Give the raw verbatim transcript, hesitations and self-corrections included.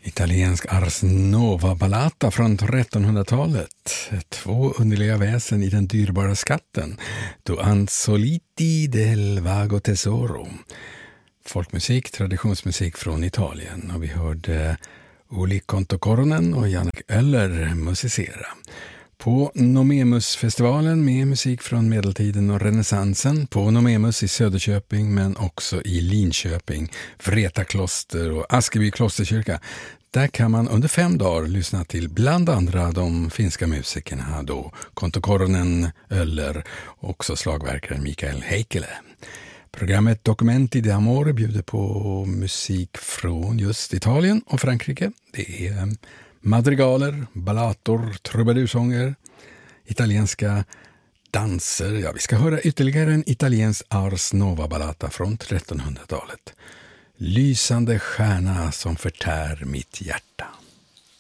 Italiensk Ars Nova ballata från trettonhundratalet. Två underliga väsen i den dyrbara skatten. Do Ansoliti del Vago Tesoro. Folkmusik, traditionsmusik från Italien. Och vi hörde Uli Contocornen och Jannik Öller musicera. På Nomemusfestivalen med musik från medeltiden och renässansen. På Nomemus i Söderköping men också i Linköping, Vreta kloster och Askeby klosterkyrka. Där kan man under fem dagar lyssna till bland andra de finska musikerna då Contocornen, Öller och också slagverkaren Mikael Heikkilä. Programmet Documenti di Amore bjuder på musik från just Italien och Frankrike. Det är madrigaler, ballator, trubadursånger, italienska danser. Ja, vi ska höra ytterligare en italiensk Ars Nova ballata från trettonhundratalet. Lysande stjärna som förtär mitt hjärta.